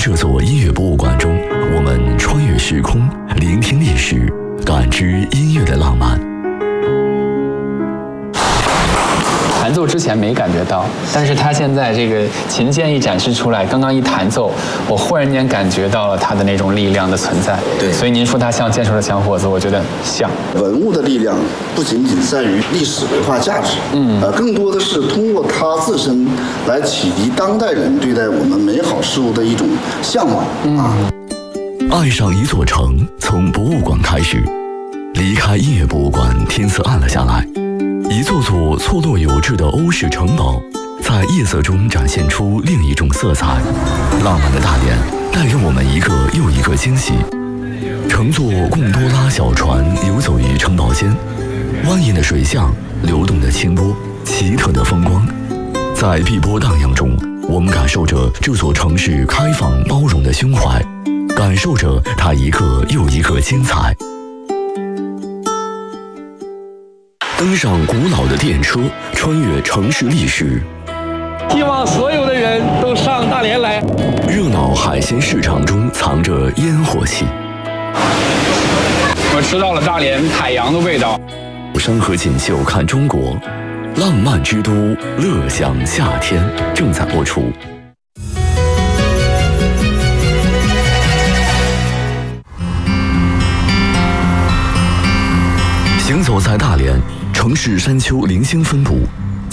这座音乐博物馆中，我们穿越时空，聆听历史，感知音乐的浪漫。 弹奏之前没感觉到，但是他现在这个琴键一展示出来，刚刚一弹奏，我忽然间感觉到了他的那种力量的存在。 对， 所以您说他像健硕的小伙子，我觉得像。 文物的力量不仅仅在于历史文化价值，更多的是通过它自身来启迪当代人对待我们美好事物的一种向往。 爱上一座城，从博物馆开始。离开音乐博物馆，天色暗了下来。一座座错落有致的欧式城堡，在夜色中展现出另一种色彩。浪漫的大连带给我们一个又一个惊喜。乘坐贡多拉小船游走于城堡间，蜿蜒的水巷，流动的清波，奇特的风光。在碧波荡漾中，我们感受着这座城市开放包容的胸怀，感受着它一个又一个精彩。登上古老的电车，穿越城市历史。 希望所有的人都上大连来。 热闹海鲜市场中藏着烟火气。 我吃到了大连海洋的味道。 山河锦绣看中国，浪漫之都乐享夏天正在播出。行走在大连，城市山丘零星分布，